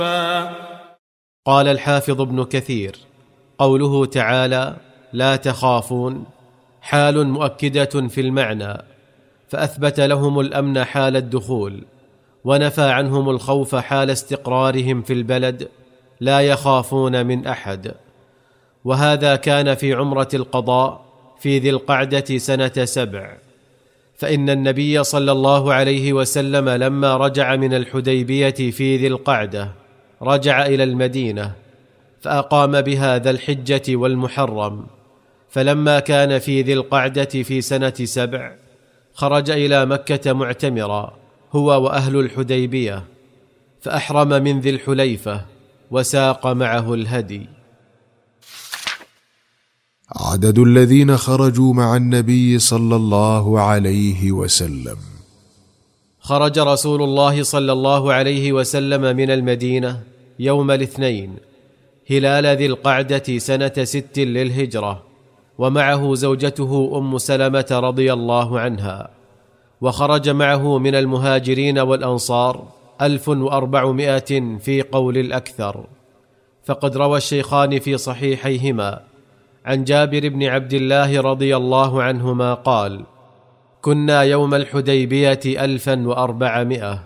قال الحافظ ابن كثير: قوله تعالى لا تخافون حال مؤكدة في المعنى، فأثبت لهم الأمن حال الدخول، ونفى عنهم الخوف حال استقرارهم في البلد، لا يخافون من أحد. وهذا كان في عمرة القضاء في ذي القعدة سنة 7، فإن النبي صلى الله عليه وسلم لما رجع من الحديبية في ذي القعدة رجع إلى المدينة، فأقام بها ذا الحجة والمحرم، فلما كان في ذي القعدة في سنة 7 خرج إلى مكة معتمرا هو وأهل الحديبية، فأحرم من ذي الحليفة وساق معه الهدي. عدد الذين خرجوا مع النبي صلى الله عليه وسلم: خرج رسول الله صلى الله عليه وسلم من المدينة يوم الاثنين هلال ذي القعدة سنة 6 للهجرة، ومعه زوجته أم سلمة رضي الله عنها، وخرج معه من المهاجرين والأنصار 1400 في قول الأكثر. فقد روى الشيخان في صحيحيهما عن جابر بن عبد الله رضي الله عنهما قال: كنا يوم الحديبية 1400.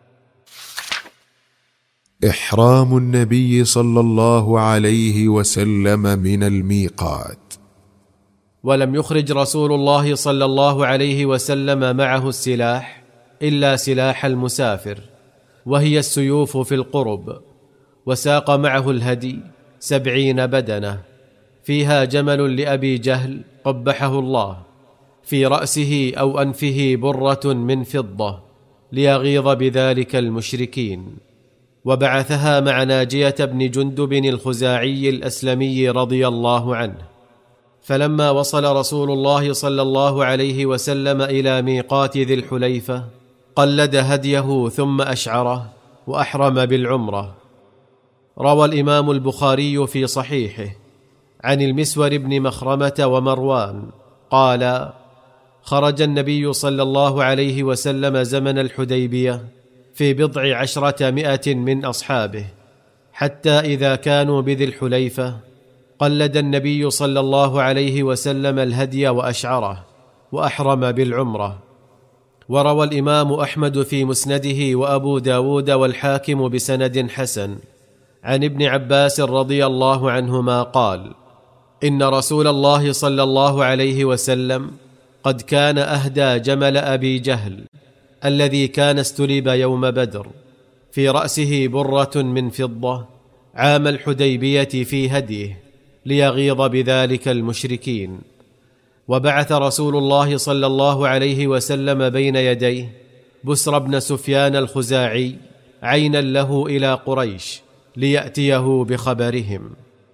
إحرام النبي صلى الله عليه وسلم من الميقات. ولم يخرج رسول الله صلى الله عليه وسلم معه السلاح إلا سلاح المسافر، وهي السيوف في القرب، وساق معه الهدي 70 بدنة، فيها جمل لأبي جهل قبحه الله، في رأسه أو أنفه برة من فضة ليغيظ بذلك المشركين. وبعثها مع ناجية بن جندب الخزاعي الأسلمي رضي الله عنه. فلما وصل رسول الله صلى الله عليه وسلم إلى ميقات ذي الحليفة قلد هديه ثم أشعره وأحرم بالعمرة. روى الإمام البخاري في صحيحه عن المسور بن مخرمة ومروان قال: خرج النبي صلى الله عليه وسلم زمن الحديبية في 10 من أصحابه، حتى إذا كانوا بذي الحليفة قلد النبي صلى الله عليه وسلم الهدي وأشعره وأحرم بالعمرة. وروى الإمام أحمد في مسنده وأبو داود والحاكم بسند حسن عن ابن عباس رضي الله عنهما قال: إن رسول الله صلى الله عليه وسلم قد كان أهدى جمل أبي جهل الذي كان استلب يوم بدر، في رأسه برة من فضة، عام الحديبية في هديه ليغيظ بذلك المشركين. وبعث رسول الله صلى الله عليه وسلم بين يديه بسر بن سفيان الخزاعي عينا له إلى قريش ليأتيه بخبرهم.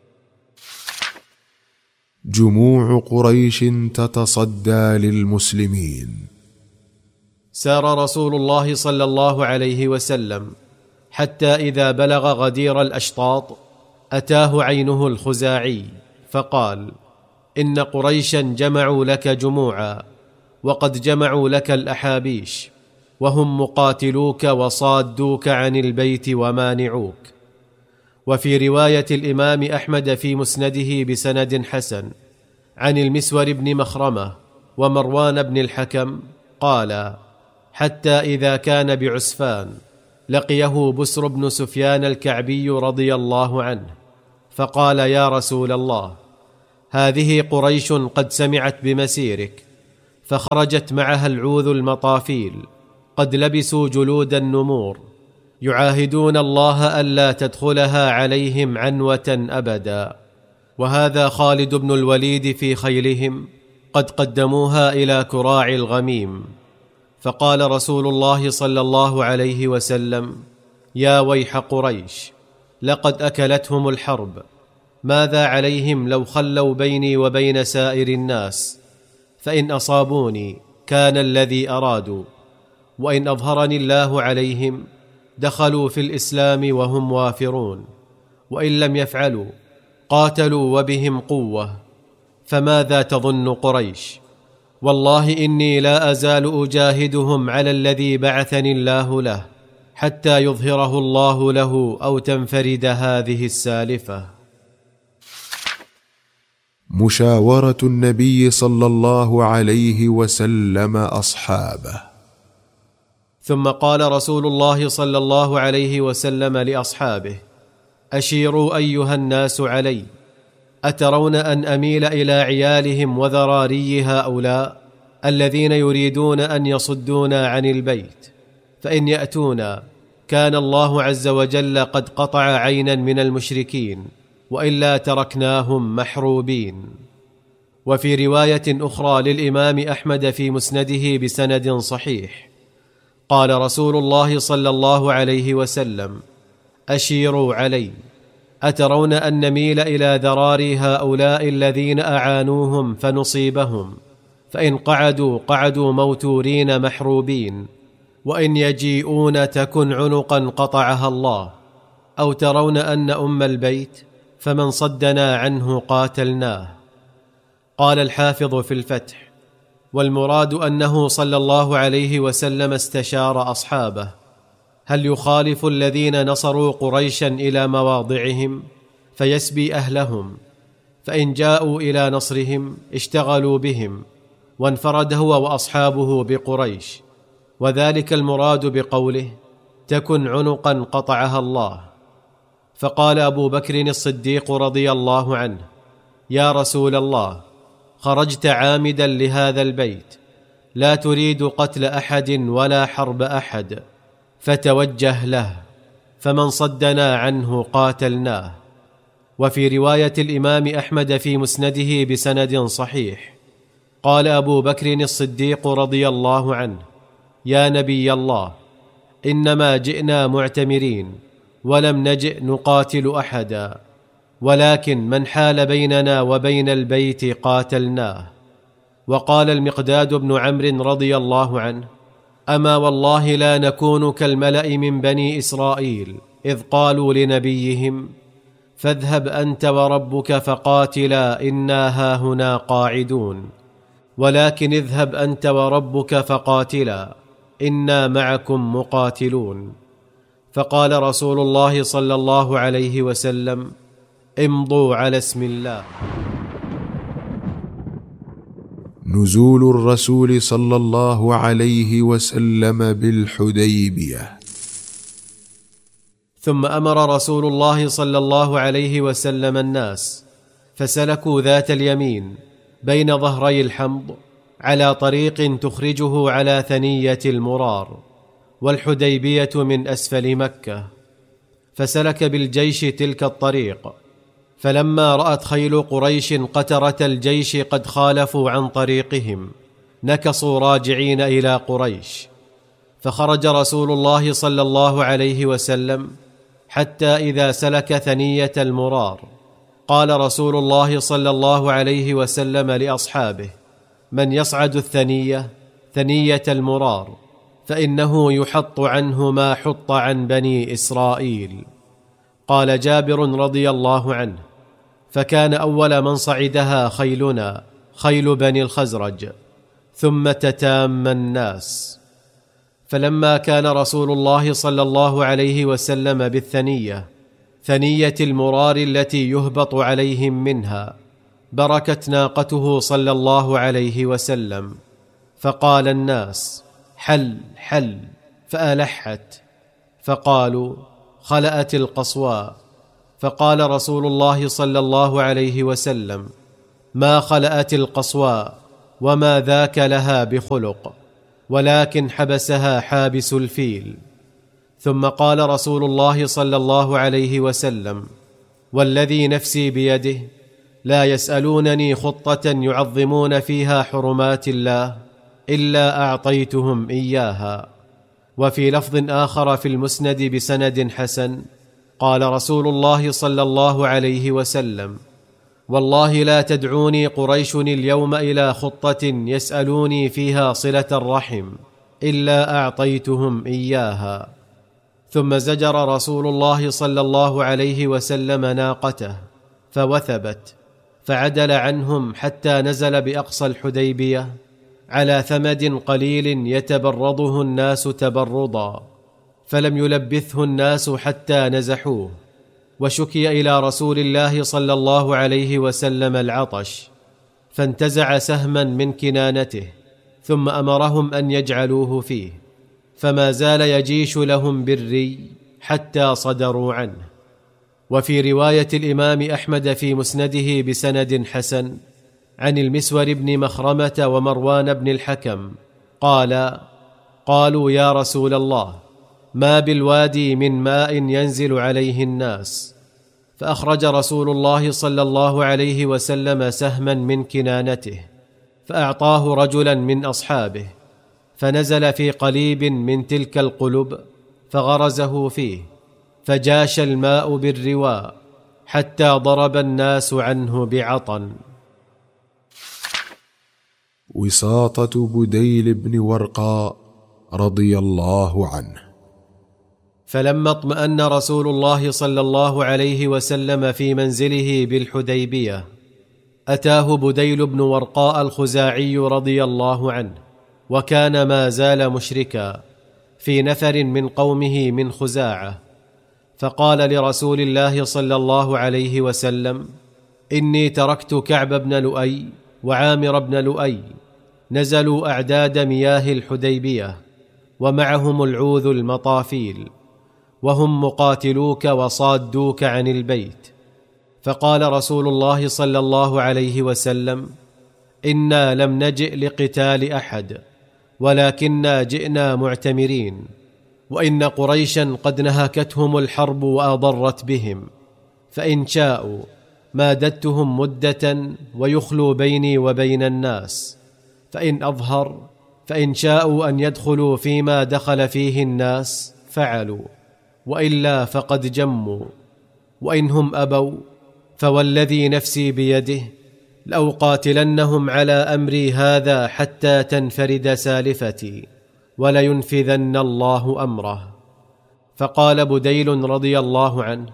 جموع قريش تتصدى للمسلمين. سار رسول الله صلى الله عليه وسلم حتى إذا بلغ غدير الأشطاط أتاه عينه الخزاعي فقال: إن قريشا جمعوا لك جموعا، وقد جمعوا لك الأحابيش، وهم مقاتلوك وصادوك عن البيت ومانعوك. وفي رواية الإمام أحمد في مسنده بسند حسن عن المسور بن مخرمة ومروان بن الحكم قال: حتى إذا كان بعسفان لقيه بسر بن سفيان الكعبي رضي الله عنه، فقال: يا رسول الله، هذه قريش قد سمعت بمسيرك، فخرجت معها العوذ المطافيل، قد لبسوا جلود النمور، يعاهدون الله ألا تدخلها عليهم عنوة أبدا. وهذا خالد بن الوليد في خيلهم قد قدموها إلى كراع الغميم. فقال رسول الله صلى الله عليه وسلم: يا ويح قريش، لقد أكلتهم الحرب، ماذا عليهم لو خلوا بيني وبين سائر الناس؟ فإن أصابوني كان الذي أرادوا، وإن أظهرني الله عليهم دخلوا في الإسلام وهم وافرون، وإن لم يفعلوا قاتلوا وبهم قوة. فماذا تظن قريش؟ والله إني لا أزال أجاهدهم على الذي بعثني الله له، حتى يظهره الله له أو تنفرد هذه السالفة. مشاورة النبي صلى الله عليه وسلم أصحابه. ثم قال رسول الله صلى الله عليه وسلم لأصحابه: أشيروا أيها الناس علي، أترون أن أميل إلى عيالهم وذراري هؤلاء الذين يريدون أن يصدونا عن البيت؟ فإن يأتونا كان الله عز وجل قد قطع عينا من المشركين، وإلا تركناهم محروبين. وفي رواية أخرى للإمام أحمد في مسنده بسند صحيح قال رسول الله صلى الله عليه وسلم: أشيروا علي، أترون أن نميل إلى ذراري هؤلاء الذين أعانوهم فنصيبهم؟ فإن قعدوا موتورين محروبين، وإن يجيئون تكن عنقا قطعها الله. أو ترون أن أم البيت فمن صدنا عنه قاتلناه. قال الحافظ في الفتح: والمراد أنه صلى الله عليه وسلم استشار أصحابه هل يخالف الذين نصروا قريشا إلى مواضعهم فيسبي أهلهم، فإن جاءوا إلى نصرهم اشتغلوا بهم، وانفرد هو وأصحابه بقريش. وذلك المراد بقوله: تكن عنقا قطعها الله. فقال أبو بكر الصديق رضي الله عنه: يا رسول الله، خرجت عامدا لهذا البيت، لا تريد قتل أحد ولا حرب أحد، فتوجه له، فمن صدنا عنه قاتلناه. وفي رواية الإمام أحمد في مسنده بسند صحيح قال أبو بكر الصديق رضي الله عنه: يا نبي الله، إنما جئنا معتمرين ولم نجئ نقاتل أحدا، ولكن من حال بيننا وبين البيت قاتلناه. وقال المقداد بن عمرو رضي الله عنه: أما والله لا نكون كالملأ من بني إسرائيل إذ قالوا لنبيهم: فاذهب أنت وربك فقاتلا إنا هاهنا قاعدون، ولكن اذهب أنت وربك فقاتلا إنا معكم مقاتلون. فقال رسول الله صلى الله عليه وسلم: امضوا على اسم الله. نزول الرسول صلى الله عليه وسلم بالحديبية. ثم أمر رسول الله صلى الله عليه وسلم الناس فسلكوا ذات اليمين بين ظهري الحمض على طريق تخرجه على ثنية المرار، والحديبية من أسفل مكة، فسلك بالجيش تلك الطريق. فلما رأت خيل قريش قترة الجيش قد خالفوا عن طريقهم نكصوا راجعين إلى قريش، فخرج رسول الله صلى الله عليه وسلم حتى إذا سلك ثنية المرار قال رسول الله صلى الله عليه وسلم لأصحابه: من يصعد الثنية ثنية المرار فإنه يحط عنه ما حط عن بني إسرائيل. قال جابر رضي الله عنه: فكان أول من صعدها خيلنا خيل بني الخزرج، ثم تتام الناس. فلما كان رسول الله صلى الله عليه وسلم بالثنية ثنية المرار التي يهبط عليهم منها بركت ناقته صلى الله عليه وسلم، فقال الناس: حل حل، فألحت، فقالوا: خلأت القصواء. فقال رسول الله صلى الله عليه وسلم: ما خلأت القصواء، وما ذاك لها بخلق، ولكن حبسها حابس الفيل. ثم قال رسول الله صلى الله عليه وسلم: والذي نفسي بيده لا يسألونني خطة يعظمون فيها حرمات الله إلا أعطيتهم إياها. وفي لفظ آخر في المسند بسند حسن قال رسول الله صلى الله عليه وسلم: والله لا تدعوني قريش اليوم إلى خطة يسألوني فيها صلة الرحم إلا أعطيتهم إياها. ثم زجر رسول الله صلى الله عليه وسلم ناقته فوثبت، فعدل عنهم حتى نزل بأقصى الحديبية على ثمد قليل يتبرضه الناس تبرضا. فلم يلبثه الناس حتى نزحوه، وشكي إلى رسول الله صلى الله عليه وسلم العطش، فانتزع سهما من كنانته، ثم أمرهم أن يجعلوه فيه، فما زال يجيش لهم بالري حتى صدروا عنه. وفي رواية الإمام أحمد في مسنده بسند حسن عن المسور بن مخرمة ومروان بن الحكم قالوا يا رسول الله، ما بالوادي من ماء ينزل عليه الناس؟ فأخرج رسول الله صلى الله عليه وسلم سهما من كنانته، فأعطاه رجلا من أصحابه، فنزل في قليب من تلك القلب فغرزه فيه، فجاش الماء بالرواء حتى ضرب الناس عنه بعطن. وساطة بديل بن ورقاء رضي الله عنه. فلما اطمأن رسول الله صلى الله عليه وسلم في منزله بالحديبية، أتاه بديل بن ورقاء الخزاعي رضي الله عنه، وكان ما زال مشركا في نفر من قومه من خزاعة، فقال لرسول الله صلى الله عليه وسلم: إني تركت كعب بن لؤي وعامر بن لؤي، نزلوا أعداد مياه الحديبية، ومعهم العوذ المطافيل، وهم مقاتلوك وصادوك عن البيت. فقال رسول الله صلى الله عليه وسلم: إنا لم نجئ لقتال أحد، ولكننا جئنا معتمرين، وإن قريشا قد نهكتهم الحرب وأضرت بهم، فإن شاءوا مادتهم مدة ويخلوا بيني وبين الناس، فإن أظهر، فإن شاءوا أن يدخلوا فيما دخل فيه الناس فعلوا، وإلا فقد جموا، وإنهم أبوا فوالذي نفسي بيده لأقاتلنهم على أمري هذا حتى تنفرد سالفتي، ولينفذن الله أمره. فقال بديل رضي الله عنه: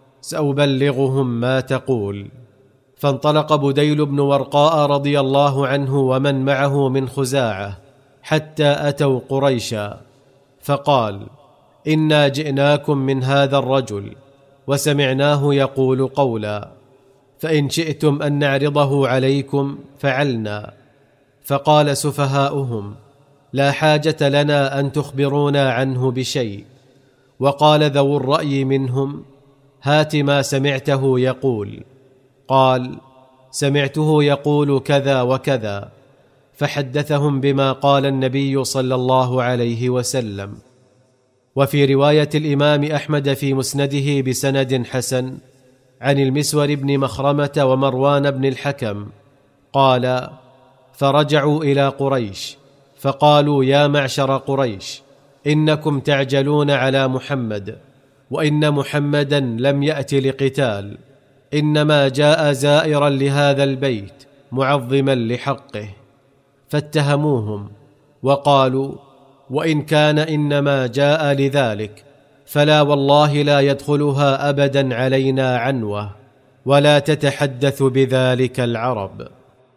سأبلغهم ما تقول. فانطلق بديل بن ورقاء رضي الله عنه ومن معه من خزاعة حتى أتوا قريشا، فقال: إنا جئناكم من هذا الرجل، وسمعناه يقول قولا، فإن شئتم أن نعرضه عليكم فعلنا. فقال سفهاؤهم: لا حاجة لنا أن تخبرونا عنه بشيء. وقال ذو الرأي منهم: هات ما سمعته يقول. قال: سمعته يقول كذا وكذا، فحدثهم بما قال النبي صلى الله عليه وسلم. وفي رواية الإمام أحمد في مسنده بسند حسن عن المسور بن مخرمة ومروان بن الحكم قال: فرجعوا إلى قريش فقالوا: يا معشر قريش، إنكم تعجلون على محمد، وإن محمدا لم يأت لقتال، إنما جاء زائرا لهذا البيت معظما لحقه. فاتهموهم وقالوا: وإن كان إنما جاء لذلك، فلا والله لا يدخلها أبدا علينا عنوة، ولا تتحدث بذلك العرب.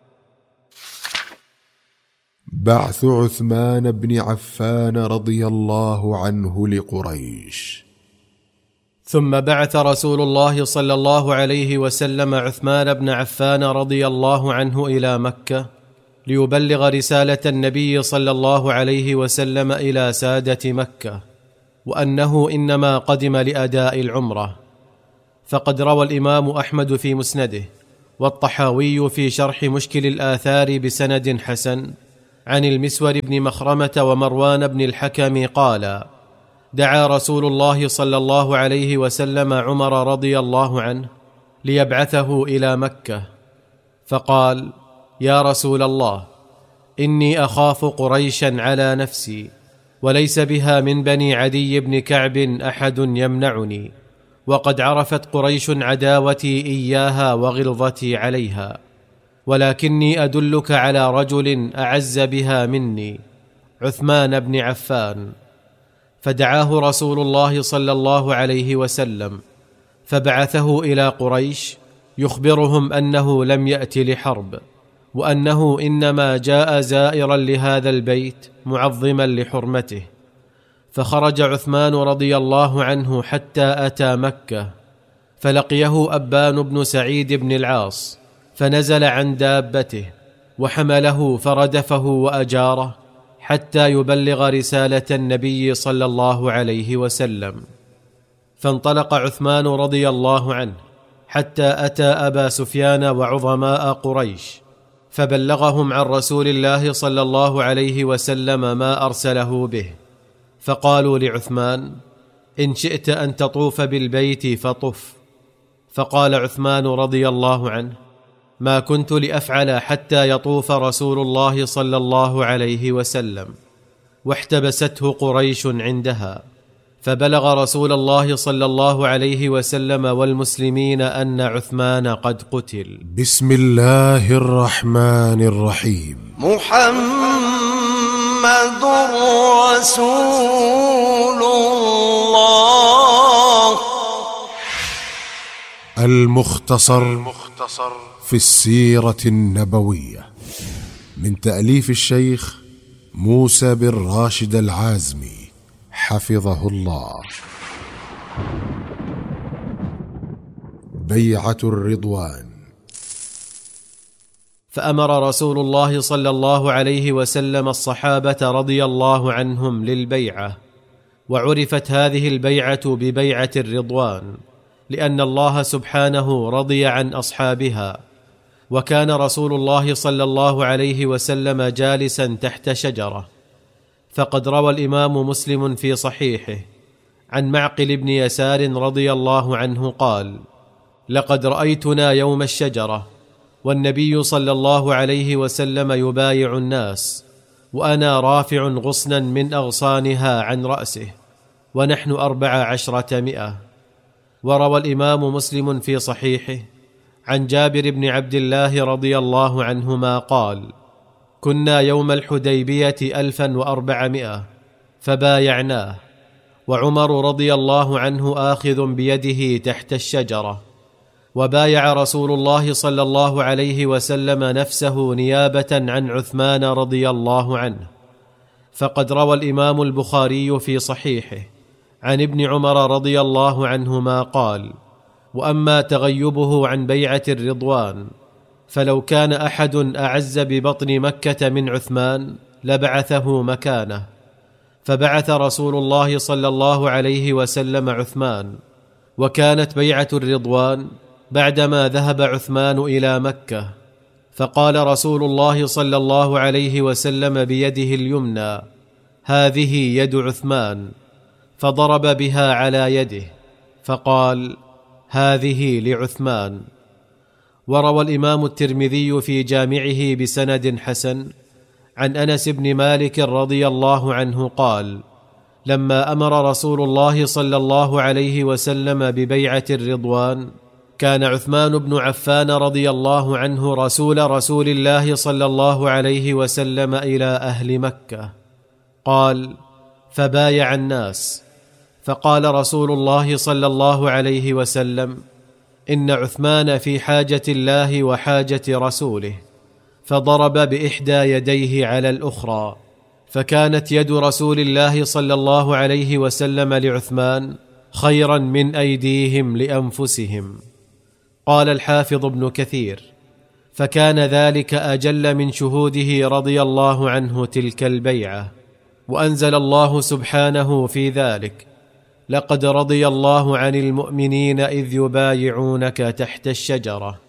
بعث عثمان بن عفان رضي الله عنه لقريش. ثم بعث رسول الله صلى الله عليه وسلم عثمان بن عفان رضي الله عنه إلى مكة ليبلغ رسالة النبي صلى الله عليه وسلم إلى سادة مكة، وأنه إنما قدم لأداء العمرة. فقد روى الإمام أحمد في مسنده والطحاوي في شرح مشكل الآثار بسند حسن عن المسور بن مخرمة ومروان بن الحكم قال: دعا رسول الله صلى الله عليه وسلم عمر رضي الله عنه ليبعثه إلى مكة، فقال: يا رسول الله، إني أخاف قريشا على نفسي، وليس بها من بني عدي بن كعب أحد يمنعني، وقد عرفت قريش عداوتي إياها وغلظتي عليها، ولكني أدلك على رجل أعز بها مني، عثمان بن عفان. فدعاه رسول الله صلى الله عليه وسلم، فبعثه إلى قريش يخبرهم أنه لم يأت لحرب، وأنه إنما جاء زائرا لهذا البيت معظما لحرمته. فخرج عثمان رضي الله عنه حتى أتى مكة، فلقيه أبان بن سعيد بن العاص، فنزل عن دابته وحمله فردفه وأجاره حتى يبلغ رسالة النبي صلى الله عليه وسلم. فانطلق عثمان رضي الله عنه حتى أتى أبا سفيان وعظماء قريش، فبلغهم عن رسول الله صلى الله عليه وسلم ما أرسله به، فقالوا لعثمان: إن شئت أن تطوف بالبيت فطف. فقال عثمان رضي الله عنه: ما كنت لأفعل حتى يطوف رسول الله صلى الله عليه وسلم. واحتبسته قريش عندها، فبلغ رسول الله صلى الله عليه وسلم والمسلمين أن عثمان قد قتل. بسم الله الرحمن الرحيم. محمد رسول الله. المختصر في السيرة النبوية، من تأليف الشيخ موسى بن راشد العازمي حفظه الله. بيعة الرضوان. فأمر رسول الله صلى الله عليه وسلم الصحابة رضي الله عنهم للبيعة، وعرفت هذه البيعة ببيعة الرضوان لأن الله سبحانه رضي عن أصحابها. وكان رسول الله صلى الله عليه وسلم جالسا تحت شجرة، فقد روى الإمام مسلم في صحيحه عن معقل بن يسار رضي الله عنه قال: لقد رأيتنا يوم الشجرة والنبي صلى الله عليه وسلم يبايع الناس، وأنا رافع غصنا من أغصانها عن رأسه، ونحن 1400. وروى الإمام مسلم في صحيحه عن جابر بن عبد الله رضي الله عنهما قال: كنا يوم الحديبية 1400 فبايعناه، وعمر رضي الله عنه آخذ بيده تحت الشجرة. وبايع رسول الله صلى الله عليه وسلم نفسه نيابة عن عثمان رضي الله عنه. فقد روى الإمام البخاري في صحيحه عن ابن عمر رضي الله عنهما قال: وأما تغيبه عن بيعة الرضوان فلو كان أحد أعز ببطن مكة من عثمان لبعثه مكانه. فبعث رسول الله صلى الله عليه وسلم عثمان، وكانت بيعة الرضوان بعدما ذهب عثمان إلى مكة. فقال رسول الله صلى الله عليه وسلم بيده اليمنى: هذه يد عثمان، فضرب بها على يده فقال: هذه لعثمان. وروى الإمام الترمذي في جامعه بسند حسن عن أنس بن مالك رضي الله عنه قال: لما أمر رسول الله صلى الله عليه وسلم ببيعة الرضوان كان عثمان بن عفان رضي الله عنه رسول الله صلى الله عليه وسلم إلى أهل مكة. قال: فبايع الناس، فقال رسول الله صلى الله عليه وسلم: إن عثمان في حاجة الله وحاجة رسوله، فضرب بإحدى يديه على الأخرى، فكانت يد رسول الله صلى الله عليه وسلم لعثمان خيرا من أيديهم لأنفسهم. قال الحافظ ابن كثير: فكان ذلك أجل من شهوده رضي الله عنه تلك البيعة. وأنزل الله سبحانه في ذلك: لقد رضي الله عن المؤمنين إذ يبايعونك تحت الشجرة.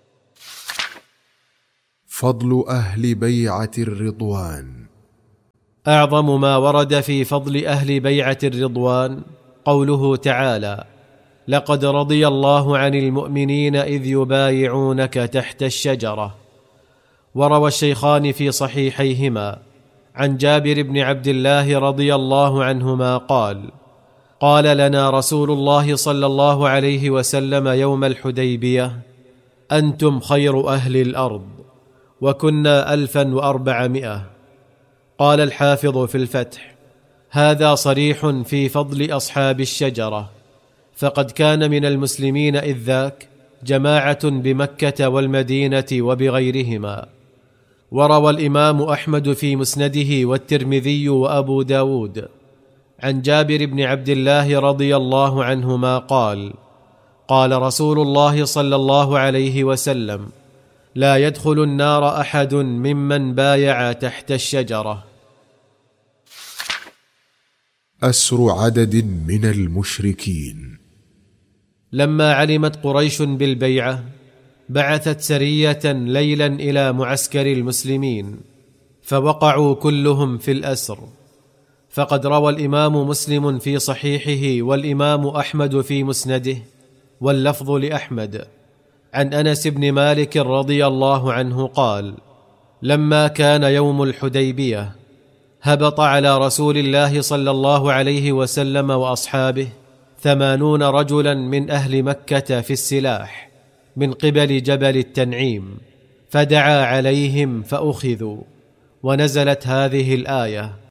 فضل أهل بيعة الرضوان. أعظم ما ورد في فضل أهل بيعة الرضوان قوله تعالى: لقد رضي الله عن المؤمنين إذ يبايعونك تحت الشجرة. وروى الشيخان في صحيحيهما عن جابر بن عبد الله رضي الله عنهما قال: قال لنا رسول الله صلى الله عليه وسلم يوم الحديبية: أنتم خير أهل الأرض، وكنا 1400. قال الحافظ في الفتح: هذا صريح في فضل أصحاب الشجرة، فقد كان من المسلمين إذ ذاك جماعة بمكة والمدينة وبغيرهما. وروى الإمام أحمد في مسنده والترمذي وأبو داود عن جابر بن عبد الله رضي الله عنهما قال: قال رسول الله صلى الله عليه وسلم: لا يدخل النار أحد ممن بايع تحت الشجرة. أسر عدد من المشركين. لما علمت قريش بالبيعة بعثت سرية ليلا إلى معسكر المسلمين، فوقعوا كلهم في الأسر. فقد روى الإمام مسلم في صحيحه والإمام أحمد في مسنده، واللفظ لأحمد، عن أنس بن مالك رضي الله عنه قال: لما كان يوم الحديبية هبط على رسول الله صلى الله عليه وسلم وأصحابه 80 رجلا من أهل مكة في السلاح من قبل جبل التنعيم، فدعا عليهم فأخذوا، ونزلت هذه الآية: